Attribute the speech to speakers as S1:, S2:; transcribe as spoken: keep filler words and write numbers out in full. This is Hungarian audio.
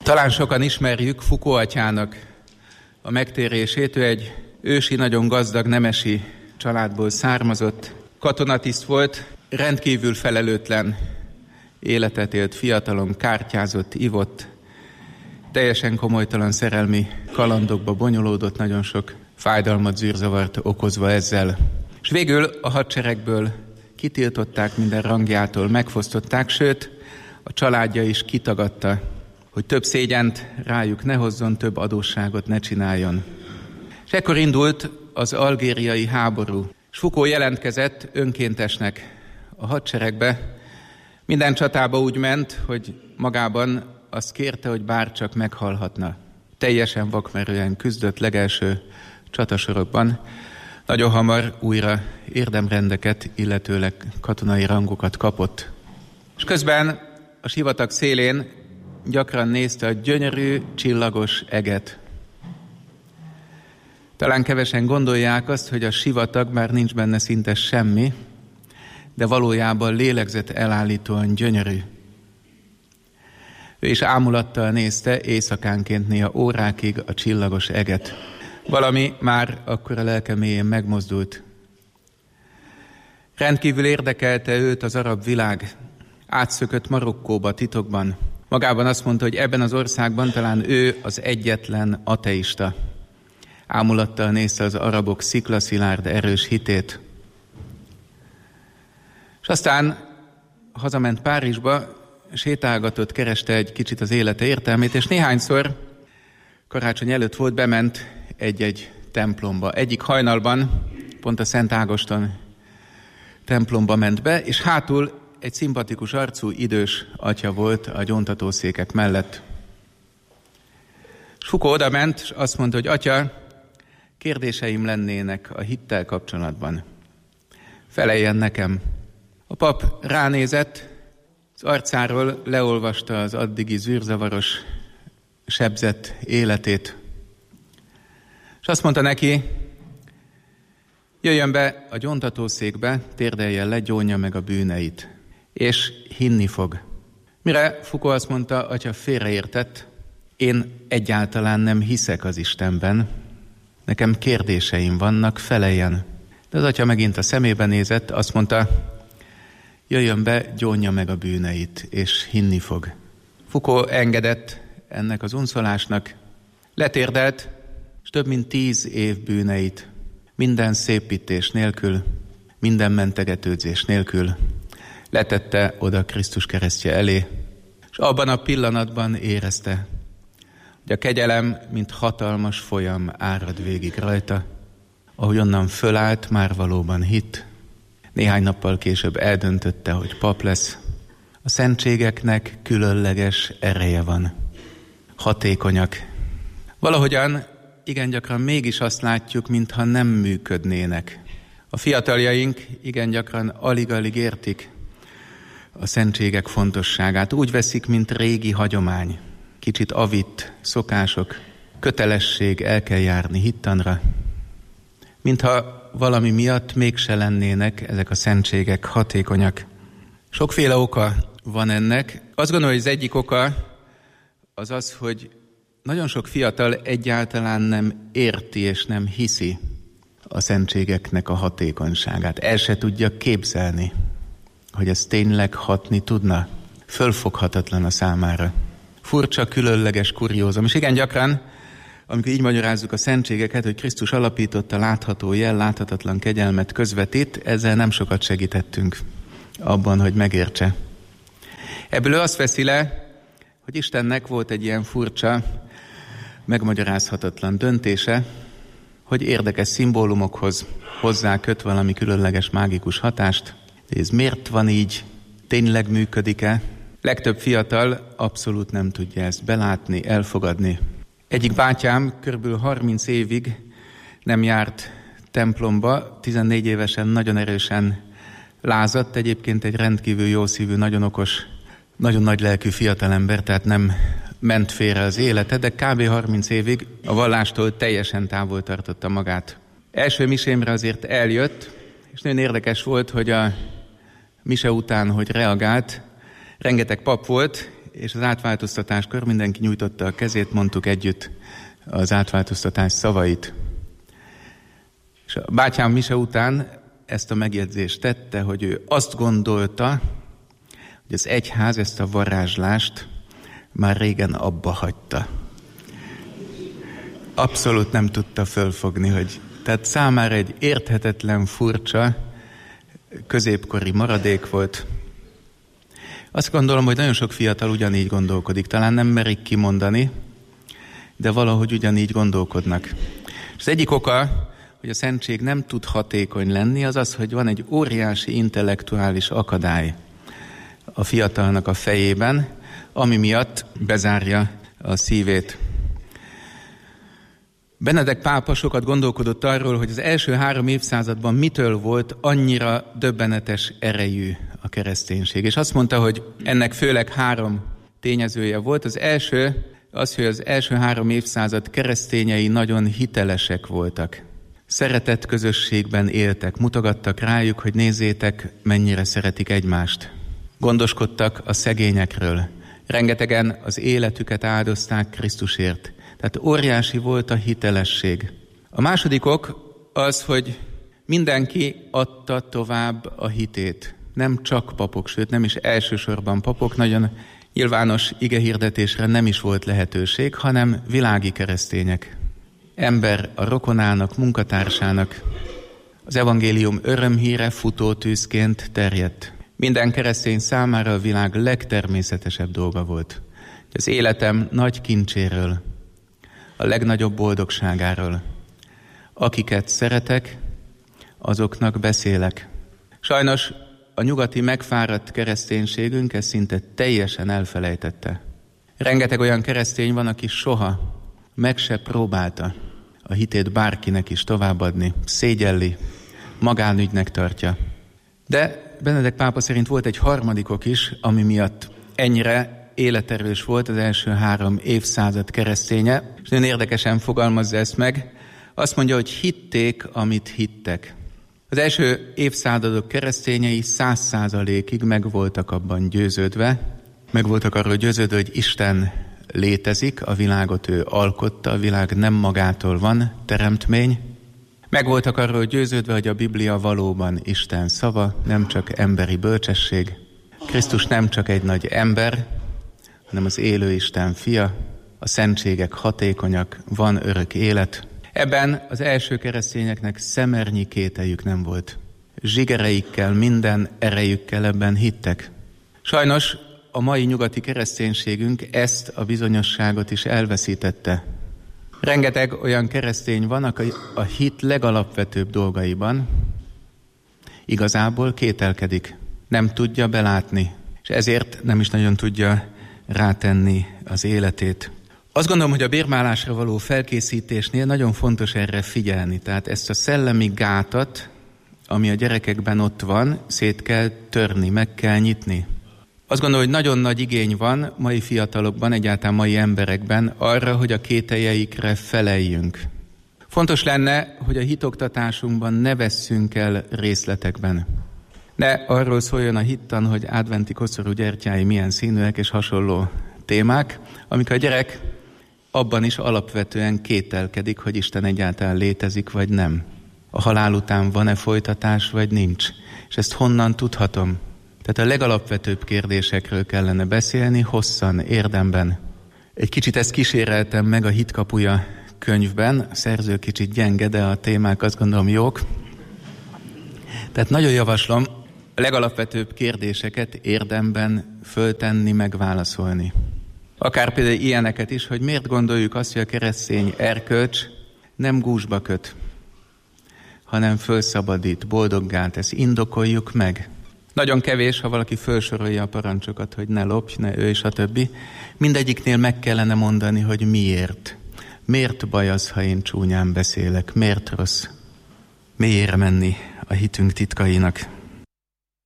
S1: Talán sokan ismerjük Foucault atyának a megtérését. Ő egy ősi, nagyon gazdag nemesi családból származott, katonatiszt volt, rendkívül felelőtlen életet élt fiatalon, kártyázott, ivott, teljesen komolytalan szerelmi kalandokba bonyolódott, nagyon sok fájdalmat, zűrzavart okozva ezzel. És végül a hadseregből kitiltották, minden rangjától megfosztották, sőt, a családja is kitagadta, hogy több szégyent rájuk ne hozzon, több adósságot ne csináljon. És ekkor indult az algériai háború. És Foucault jelentkezett önkéntesnek a hadseregbe. Minden csatába úgy ment, hogy magában azt kérte, hogy bárcsak meghalhatna. Teljesen vakmerően küzdött legelső csatasorokban. Nagyon hamar újra érdemrendeket, illetőleg katonai rangokat kapott. És közben a sivatag szélén gyakran nézte a gyönyörű, csillagos eget. Talán kevesen gondolják azt, hogy a sivatag már nincs benne szinte semmi, de valójában lélegzet elállítóan gyönyörű. Ő is ámulattal nézte éjszakánként néha órákig a csillagos eget. Valami már akkor a lelke mélyén megmozdult. Rendkívül érdekelte őt az arab világ. Átszökött Marokkóba titokban. Magában azt mondta, hogy ebben az országban talán ő az egyetlen ateista. Ámulattal nézte az arabok sziklaszilárd erős hitét. És aztán hazament Párizsba, sétálgatott, kereste egy kicsit az élete értelmét, és néhányszor karácsony előtt volt, bement egy-egy templomba. Egyik hajnalban, pont a Szent Ágoston templomba ment be, és hátul egy szimpatikus arcú, idős atya volt a gyóntatószékek mellett. És Foucault oda ment, és azt mondta, hogy atya, kérdéseim lennének a hittel kapcsolatban. Feleljen nekem. A pap ránézett, az arcáról leolvasta az addigi zűrzavaros, sebzett életét. És azt mondta neki, jöjjön be a gyóntatószékbe, térdeljen le, gyónja meg a bűneit, és hinni fog. Mire Foucault azt mondta, atya, félreértett, én egyáltalán nem hiszek az Istenben, nekem kérdéseim vannak, feleljen. De az atya megint a szemébe nézett, azt mondta, jöjjön be, gyónja meg a bűneit, és hinni fog. Foucault engedett ennek az unszolásnak, letérdelt, és több mint tíz év bűneit, minden szépítés nélkül, minden mentegetődzés nélkül letette oda Krisztus keresztje elé, és abban a pillanatban érezte, hogy a kegyelem, mint hatalmas folyam árad végig rajta, ahogy onnan fölállt, már valóban hitt. Néhány nappal később eldöntötte, hogy pap lesz. A szentségeknek különleges ereje van. Hatékonyak. Valahogyan igen gyakran mégis azt látjuk, mintha nem működnének. A fiataljaink igen gyakran alig-alig értik a szentségek fontosságát. Úgy veszik, mint régi hagyomány. Kicsit avitt szokások, kötelesség, el kell járni hittanra. Mintha valami miatt mégse lennének ezek a szentségek hatékonyak. Sokféle oka van ennek. Azt gondolom, hogy az egyik oka az az, hogy nagyon sok fiatal egyáltalán nem érti és nem hiszi a szentségeknek a hatékonyságát. El se tudja képzelni, hogy ez tényleg hatni tudna. Fölfoghatatlan a számára. Furcsa, különleges, kuriózum. És igen gyakran, amikor így magyarázzuk a szentségeket, hogy Krisztus alapította látható jel, láthatatlan kegyelmet közvetít, ezzel nem sokat segítettünk abban, hogy megértse. Ebből ő azt veszi le, hogy Istennek volt egy ilyen furcsa, megmagyarázhatatlan döntése, hogy érdekes szimbólumokhoz hozzá köt valami különleges, mágikus hatást. De ez miért van így? Tényleg működik-e? Legtöbb fiatal abszolút nem tudja ezt belátni, elfogadni. Egyik bátyám körülbelül harminc évig nem járt templomba, tizennégy évesen nagyon erősen lázadt, egyébként egy rendkívül jószívű, nagyon okos, nagyon nagy lelkű fiatalember, tehát nem ment félre az élete, de kb. harminc évig a vallástól teljesen távol tartotta magát. Első misémre azért eljött, és nagyon érdekes volt, hogy a mise után, hogy reagált, rengeteg pap volt, és az átváltoztatáskor mindenki nyújtotta a kezét, mondtuk együtt az átváltoztatás szavait. És a bátyám mise után ezt a megjegyzést tette, hogy ő azt gondolta, hogy az egyház ezt a varázslást már régen abba hagyta. Abszolút nem tudta fölfogni, hogy tehát számára egy érthetetlen, furcsa, középkori maradék volt. Azt gondolom, hogy nagyon sok fiatal ugyanígy gondolkodik. Talán nem merik kimondani, de valahogy ugyanígy gondolkodnak. És az egyik oka, hogy a szentség nem tud hatékony lenni, az az, hogy van egy óriási intellektuális akadály a fiatalnak a fejében, ami miatt bezárja a szívét. Benedek pápa sokat gondolkodott arról, hogy az első három évszázadban mitől volt annyira döbbenetes erejű a kereszténység. És azt mondta, hogy ennek főleg három tényezője volt. Az első az, hogy az első három évszázad keresztényei nagyon hitelesek voltak. Szeretett közösségben éltek, mutogattak rájuk, hogy nézzétek, mennyire szeretik egymást. Gondoskodtak a szegényekről. Rengetegen az életüket áldozták Krisztusért. Tehát óriási volt a hitelesség. A második ok az, hogy mindenki adta tovább a hitét. Nem csak papok, sőt nem is elsősorban papok, nagyon nyilvános igehirdetésre nem is volt lehetőség, hanem világi keresztények. Ember a rokonának, munkatársának. Az evangélium örömhíre futótűzként terjedt. Minden keresztény számára a világ legtermészetesebb dolga volt. Az életem nagy kincséről, a legnagyobb boldogságáról. Akiket szeretek, azoknak beszélek. Sajnos a nyugati megfáradt kereszténységünk ezt szinte teljesen elfelejtette. Rengeteg olyan keresztény van, aki soha meg se próbálta a hitét bárkinek is továbbadni, szégyelli, magánügynek tartja. De Benedek pápa szerint volt egy harmadikok is, ami miatt ennyire életerős volt az első három évszázad kereszténye, és nagyon érdekesen fogalmazza ezt meg. Azt mondja, hogy hitték, amit hittek. Az első évszázadok keresztényei száz százalékig meg voltak abban győződve, meg voltak arról győződve, hogy Isten létezik, a világot ő alkotta, a világ nem magától van, teremtmény. Meg voltak arról győződve, hogy a Biblia valóban Isten szava, nem csak emberi bölcsesség. Krisztus nem csak egy nagy ember, hanem az élő Isten fia, a szentségek hatékonyak, van örök élet. Ebben az első keresztényeknek szemernyi kételyük nem volt. Zsigereikkel, minden erejükkel ebben hittek. Sajnos a mai nyugati kereszténységünk ezt a bizonyosságot is elveszítette. Rengeteg olyan keresztény van, aki a hit legalapvetőbb dolgaiban igazából kételkedik, nem tudja belátni, és ezért nem is nagyon tudja rátenni az életét. Azt gondolom, hogy a bérmálásra való felkészítésnél nagyon fontos erre figyelni, tehát ezt a szellemi gátat, ami a gyerekekben ott van, szét kell törni, meg kell nyitni. Azt gondolom, hogy nagyon nagy igény van mai fiatalokban, egyáltalán mai emberekben arra, hogy a kételjeikre feleljünk. Fontos lenne, hogy a hitoktatásunkban ne vesszünk el részletekben. Ne arról szóljon a hittan, hogy adventi koszorú gyertyái milyen színűek és hasonló témák, amikor a gyerek abban is alapvetően kételkedik, hogy Isten egyáltalán létezik, vagy nem. A halál után van-e folytatás, vagy nincs. És ezt honnan tudhatom? Tehát a legalapvetőbb kérdésekről kellene beszélni, hosszan, érdemben. Egy kicsit ezt kíséreltem meg a Hitkapuja könyvben, a szerző kicsit gyenge, de a témák azt gondolom jók. Tehát nagyon javaslom a legalapvetőbb kérdéseket érdemben föltenni, megválaszolni. Akár például ilyeneket is, hogy miért gondoljuk azt, hogy a keresztény erkölcs nem gúzsba köt, hanem fölszabadít, boldoggá tesz, indokoljuk meg. Nagyon kevés, ha valaki felsorolja a parancsokat, hogy ne lopj, ne ölj, stb. Mindegyiknél meg kellene mondani, hogy miért. Miért baj az, ha én csúnyán beszélek? Miért rossz? Mélyére menni a hitünk titkainak.